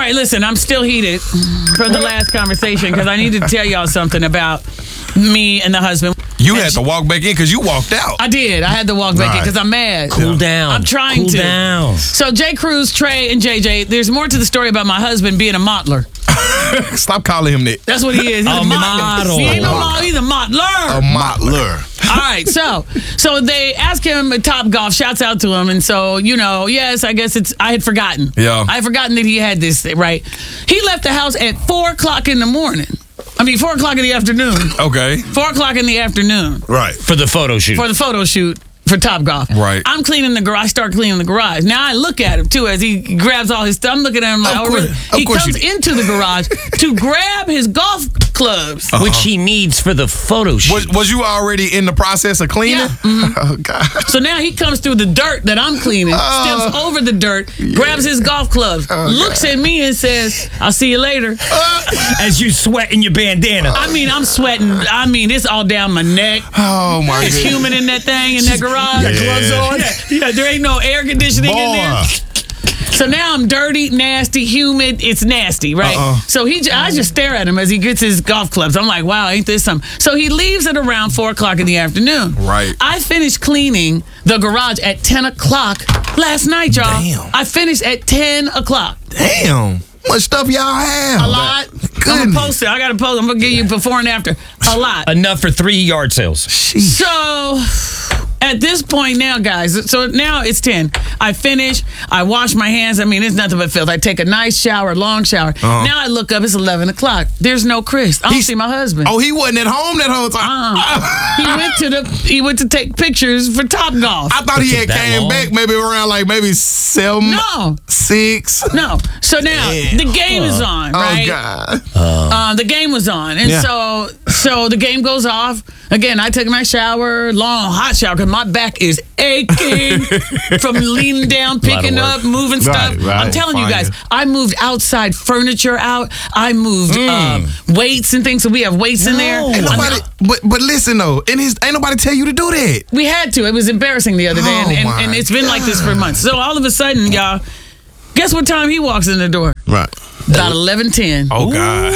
right, listen, I'm still heated from the last conversation because I need to tell y'all something about me and the husband. You had to walk back in because you walked out. I did. I had to walk back in because I'm mad. Cool down. I'm trying to. Cool down. So J. Cruz, Trey, and JJ, there's more to the story about my husband being a mottler. Stop calling him that. That's what he is. He's a model. He ain't no model. He's a mottler. A mottler. All right, so they ask him at Top Golf, shouts out to him, and so, yes, I guess I had forgotten. Yeah. I had forgotten that he had this, right? He left the house at 4 o'clock in the morning. 4 o'clock in the afternoon. Okay. 4 o'clock in the afternoon. Right. For the photo shoot. For the photo shoot for Top Golf. Right. I'm cleaning the garage. I start cleaning the garage. Now I look at him, too, as he grabs all his stuff. I'm looking at him like, he comes into the garage to grab his golf clubs. Which he needs for the photo shoot. Was you already in the process of cleaning? Yeah. Mm-hmm. Oh, God. So now he comes through the dirt that I'm cleaning, steps over the dirt, grabs his golf clubs, looks at me and says, I'll see you later. As you sweat in your bandana. I'm sweating. It's all down my neck. Oh, my God. It's humid in that thing, in that garage. You got gloves on? Yeah, there ain't no air conditioning in there. So now I'm dirty, nasty, humid. It's nasty, right? So I just stare at him as he gets his golf clubs. I'm like, wow, ain't this something? So he leaves at around 4 o'clock in the afternoon. Right. I finished cleaning the garage at 10 o'clock last night, y'all. Damn. I finished at 10 o'clock. Damn. What stuff y'all have? A lot. I'm going to post it. I got to post it. I'm going to give you before and after. A lot. Enough for 3 yard sales. So at this point now, guys, so now it's 10. I finish. I wash my hands. It's nothing but filth. I take a nice shower, long shower. Now I look up. It's 11 o'clock. There's no Chris. I don't see my husband. Oh, he wasn't at home that whole time? He went to take pictures for Top Golf. I thought he had came back maybe around maybe 7. No. 6. No. So now the game is on, right? Oh, God. The game was on. And so the game goes off. Again, I took my shower, long, hot shower, because my back is aching from leaning down, picking up, moving stuff. Right. I'm telling you guys, I moved outside furniture out. I moved weights and things, so we have weights in there. Ain't nobody, but listen, though, ain't nobody tell you to do that. We had to. It was embarrassing the other day, and it's been like this for months. So all of a sudden, y'all, guess what time he walks in the door? Right. About 11:10. Oh,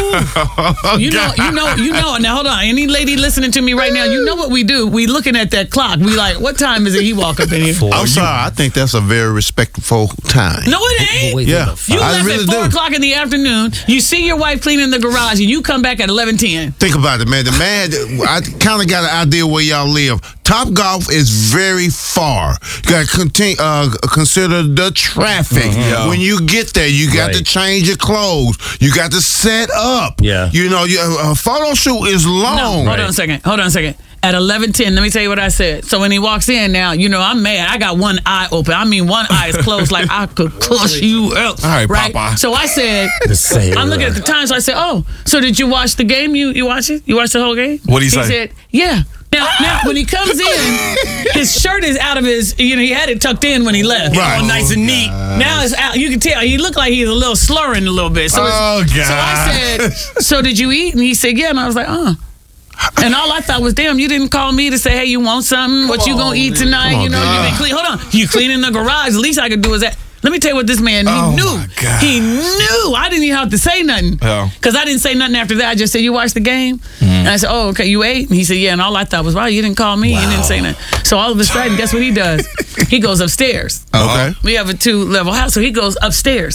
God. You know. Now, hold on. Any lady listening to me right now, you know what we do. We looking at that clock. We like, what time is it he walk up in here? I'm sorry. I think that's a very respectful time. No, it ain't. Yeah. You I left really at 4 o'clock in the afternoon. You see your wife cleaning the garage, and you come back at 11:10. Think about it, man. I kind of got an idea where y'all live. Top Golf is very far. You got to consider the traffic. When you get there, you got to change your clothes. You got to set up. Yeah. A photo shoot is long. No, hold on a second. At 11:10, let me tell you what I said. So when he walks in now, I'm mad. I got one eye open. One eye is closed like I could cuss you out. All right, Papa. So I said, I'm looking at the time, so I said, so did you watch the game? You watch it? You watched the whole game? What'd he say? He said, yeah. Now, when he comes in, his shirt is out of his, he had it tucked in when he left. Right. All nice and neat. Now it's out. You can tell. He looked like he's a little slurring a little bit. So God. So I said, so did you eat? And he said, yeah. And I was like, And all I thought was, damn, you didn't call me to say, hey, you want something? What you gonna eat tonight? You've been clean. Hold on. You cleaning the garage. The least I could do is that. Let me tell you what this man, he knew. My God. He knew. I didn't even have to say nothing. Because I didn't say nothing after that. I just said, you watched the game? And I said, oh, okay, you ate? And he said, yeah. And all I thought was, wow, you didn't call me. You didn't say nothing. So all of a sudden, guess what he does? He goes upstairs. Okay. We have a 2-level house, so he goes upstairs.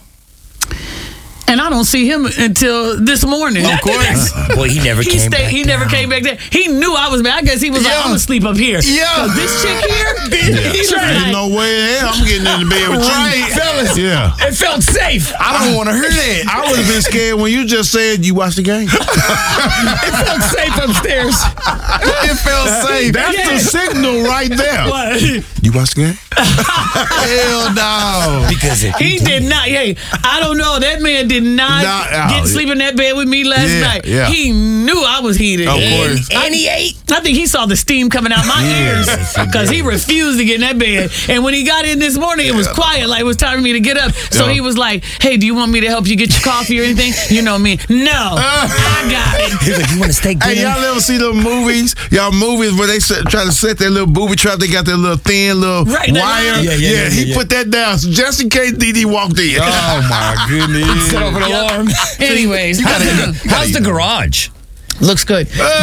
And I don't see him until this morning. Of course. Boy, he never came back. He never came back there. He knew I was bad. I guess he was like, I'm going to sleep up here. Yeah. This chick here, he's There's like, no way in hell I'm getting in the bed with you. Fellas. Yeah. It felt safe. I don't want to hear that. I would have been scared when you just said you watched the game. It felt safe upstairs. It felt safe. That's the signal right there. what? You watched the game? Hell no. Because He did not. Hey, I don't know. That man did did not sleep in that bed with me last night. Yeah. He knew I was heated. Of course. And he ate. I think he saw the steam coming out my ears because he refused to get in that bed. And when he got in this morning, it was quiet, like it was time for me to get up. So he was like, "Hey, do you want me to help you get your coffee or anything?" You know me. No, I got it. He's like, "You want a steak dinner?" Hey, y'all ever see those movies? Y'all movies where they try to set their little booby trap? They got their little thin little wire. Yeah. He put that down just in case DD walked in. Oh my goodness. Set off an alarm. Anyways, How's the garage? looks good.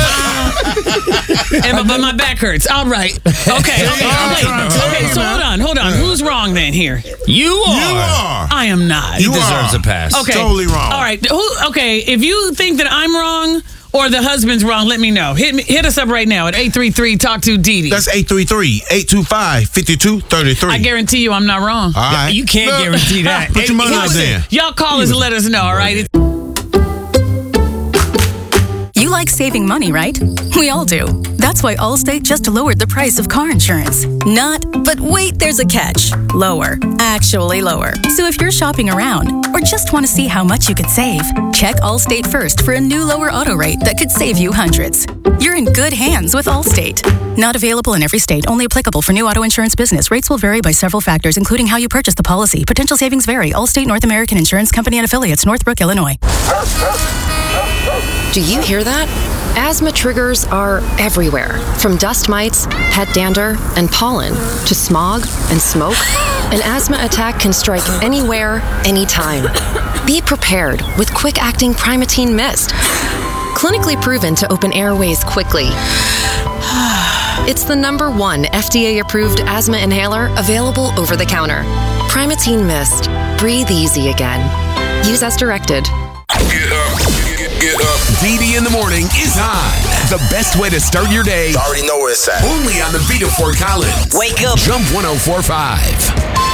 But my back hurts. All right. Okay. So hold on. Who's wrong then here? You are. You are. I am not. He deserves a pass. Okay. Totally wrong. All right. Okay. If you think that I'm wrong or the husband's wrong, let me know. Hit us up right now at 833 Talk to Didi. That's 833-825-5233. I guarantee you I'm not wrong. All right. You can't guarantee that. Put your money out there. Y'all call us and let us know, all right? You like saving money, right? We all do. That's why Allstate just lowered the price of car insurance. But wait, there's a catch. Lower. Actually lower. So if you're shopping around or just want to see how much you could save, check Allstate first for a new lower auto rate that could save you hundreds. You're in good hands with Allstate. Not available in every state. Only applicable for new auto insurance business. Rates will vary by several factors, including how you purchase the policy. Potential savings vary. Allstate North American Insurance Company and affiliates, Northbrook, Illinois. Do you hear that? Asthma triggers are everywhere, from dust mites, pet dander, and pollen, to smog and smoke. An asthma attack can strike anywhere, anytime. Be prepared with quick-acting Primatene Mist. Clinically proven to open airways quickly. It's the #1 FDA-approved asthma inhaler available over the counter. Primatene Mist. Breathe easy again. Use as directed. Get up. Didi in the morning is on. The best way to start your day. You already know where it's at. Only on the beat of Fort Collins. Wake up. Jump 104.5.